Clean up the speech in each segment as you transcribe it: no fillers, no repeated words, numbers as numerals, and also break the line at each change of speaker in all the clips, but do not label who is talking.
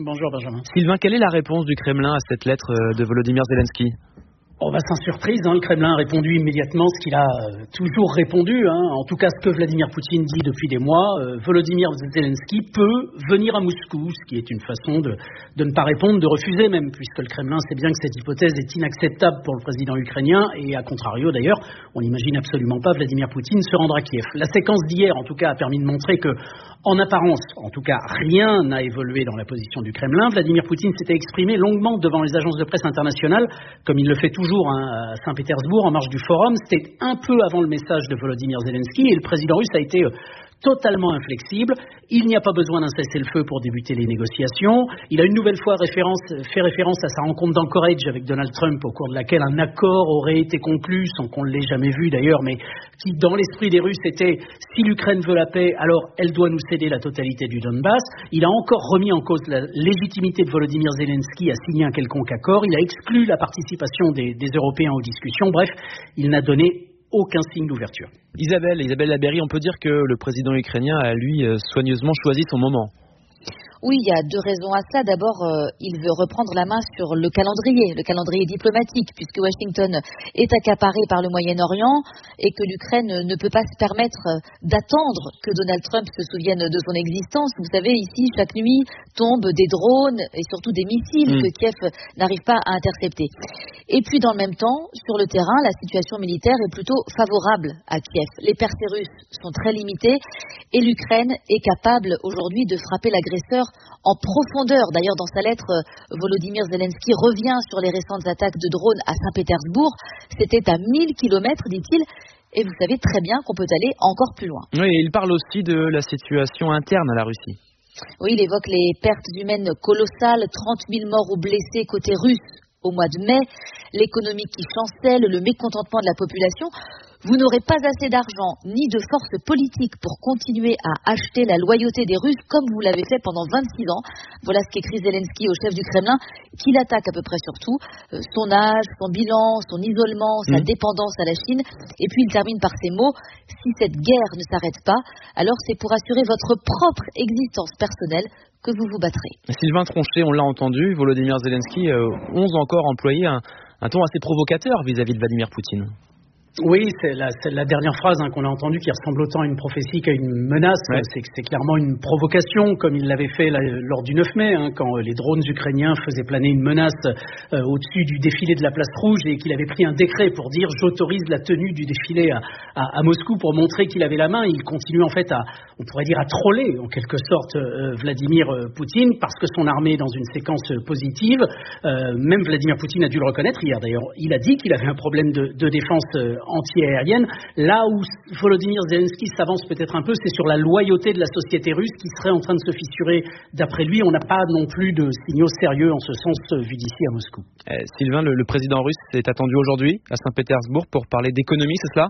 Bonjour Benjamin.
Sylvain, quelle est la réponse du Kremlin à cette lettre de Volodymyr Zelensky ?
Sans surprise, le Kremlin a répondu immédiatement ce qu'il a toujours répondu, en tout cas ce que Vladimir Poutine dit depuis des mois. Volodymyr Zelensky peut venir à Moscou, ce qui est une façon de ne pas répondre, de refuser même, puisque le Kremlin sait bien que cette hypothèse est inacceptable pour le président ukrainien, et à contrario d'ailleurs, on n'imagine absolument pas Vladimir Poutine se rendre à Kiev. La séquence d'hier, en tout cas, a permis de montrer que, en apparence, en tout cas, rien n'a évolué dans la position du Kremlin. Vladimir Poutine s'était exprimé longuement devant les agences de presse internationales, comme il le fait toujours à Saint-Pétersbourg en marge du forum. C'était un peu avant le message de Volodymyr Zelensky et le président russe a été totalement inflexible. Il n'y a pas besoin d'un cessez-le-feu pour débuter les négociations. Il a une nouvelle fois fait référence à sa rencontre d'Anchorage avec Donald Trump, au cours de laquelle un accord aurait été conclu, sans qu'on ne l'ait jamais vu d'ailleurs, mais qui, dans l'esprit des Russes, était si l'Ukraine veut la paix, alors elle doit nous céder la totalité du Donbass. Il a encore remis en cause la légitimité de Volodymyr Zelensky à signer un quelconque accord. Il a exclu la participation des Européens aux discussions. Bref, il n'a donné aucun signe d'ouverture.
Isabelle Labeyrie, on peut dire que le président ukrainien a, lui, soigneusement choisi son moment.
Oui, il y a deux raisons à cela. D'abord, il veut reprendre la main sur le calendrier diplomatique, puisque Washington est accaparé par le Moyen-Orient et que l'Ukraine ne peut pas se permettre d'attendre que Donald Trump se souvienne de son existence. Vous savez, ici, chaque nuit tombent des drones et surtout des missiles que Kiev n'arrive pas à intercepter. Et puis, dans le même temps, sur le terrain, la situation militaire est plutôt favorable à Kiev. Les percées russes sont très limitées et l'Ukraine est capable aujourd'hui de frapper l'agresseur en profondeur. D'ailleurs, dans sa lettre, Volodymyr Zelensky revient sur les récentes attaques de drones à Saint-Pétersbourg. C'était à 1000 kilomètres, dit-il. Et vous savez très bien qu'on peut aller encore plus loin.
Oui, il parle aussi de la situation interne à la Russie.
Oui, il évoque les pertes humaines colossales, 30 000 morts ou blessés côté russe au mois de mai, l'économie qui chancelle, le mécontentement de la population. Vous n'aurez pas assez d'argent ni de force politique pour continuer à acheter la loyauté des Russes comme vous l'avez fait pendant 26 ans. Voilà ce qu'écrit Zelensky au chef du Kremlin, qui l'attaque à peu près sur tout. Son âge, son bilan, son isolement, sa dépendance à la Chine. Et puis il termine par ces mots: si cette guerre ne s'arrête pas, alors c'est pour assurer votre propre existence personnelle que vous vous battrez.
Sylvain Tronchet, on l'a entendu, Volodymyr Zelensky ose encore employer un ton assez provocateur vis-à-vis de Vladimir Poutine.
Oui, c'est la dernière phrase qu'on a entendue qui ressemble autant à une prophétie qu'à une menace. Ouais. C'est clairement une provocation, comme il l'avait fait lors du 9 mai, quand les drones ukrainiens faisaient planer une menace au-dessus du défilé de la Place Rouge et qu'il avait pris un décret pour dire « j'autorise la tenue du défilé à Moscou » pour montrer qu'il avait la main. Il continue en fait on pourrait dire à troller en quelque sorte Vladimir Poutine parce que son armée est dans une séquence positive. Même Vladimir Poutine a dû le reconnaître hier d'ailleurs. Il a dit qu'il avait un problème de défense anti-aérienne. Là où Volodymyr Zelensky s'avance peut-être un peu, c'est sur la loyauté de la société russe qui serait en train de se fissurer. D'après lui, on n'a pas non plus de signaux sérieux en ce sens vu d'ici à Moscou.
Sylvain, le président russe est attendu aujourd'hui à Saint-Pétersbourg pour parler d'économie, c'est cela ?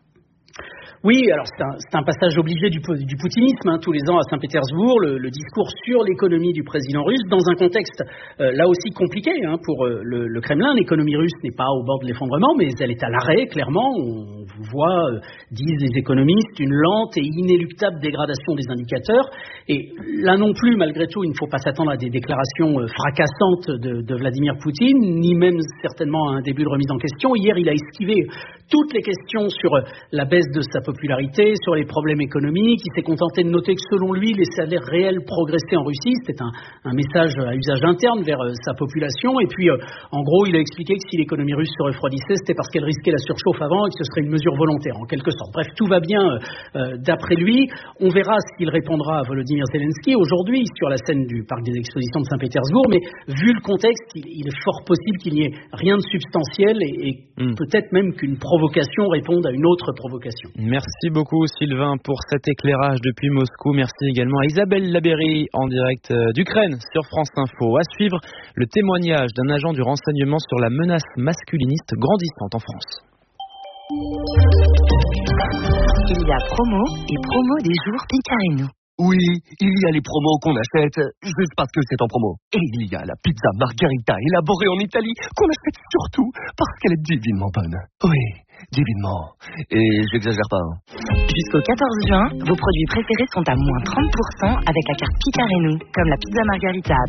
Oui, alors c'est un passage obligé du poutinisme, tous les ans à Saint-Pétersbourg, le discours sur l'économie du président russe, dans un contexte là aussi compliqué pour le Kremlin. L'économie russe n'est pas au bord de l'effondrement, mais elle est à l'arrêt, clairement. On voit, disent les économistes, une lente et inéluctable dégradation des indicateurs. Et là non plus, malgré tout, il ne faut pas s'attendre à des déclarations fracassantes de Vladimir Poutine, ni même certainement à un début de remise en question. Hier, il a esquivé toutes les questions sur la baisse de sa popularité, sur les problèmes économiques. Il s'est contenté de noter que selon lui, les salaires réels progressaient en Russie. C'était un message à usage interne vers sa population. Et puis, en gros, il a expliqué que si l'économie russe se refroidissait, c'était parce qu'elle risquait la surchauffe avant et que ce serait une mesure volontaire, en quelque sorte. Bref, tout va bien d'après lui. On verra ce qu'il répondra à Volodymyr Zelensky aujourd'hui sur la scène du parc des expositions de Saint-Pétersbourg. Mais vu le contexte, il est fort possible qu'il n'y ait rien de substantiel et peut-être même qu'une provocation réponde à une autre provocation.
Merci beaucoup Sylvain pour cet éclairage depuis Moscou. Merci également à Isabelle Labeyrie en direct d'Ukraine sur France Info. À suivre, le témoignage d'un agent du renseignement sur la menace masculiniste grandissante en France.
Il y a promo et promo des jours Picareno.
Oui, il y a les promos qu'on achète juste parce que c'est en promo. Et il y a la pizza margarita élaborée en Italie qu'on achète surtout parce qu'elle est divinement bonne. Oui, divinement. Et j'exagère pas.
Jusqu'au 14 juin, vos produits préférés sont à moins 30% avec la carte Picareno, comme la pizza margarita à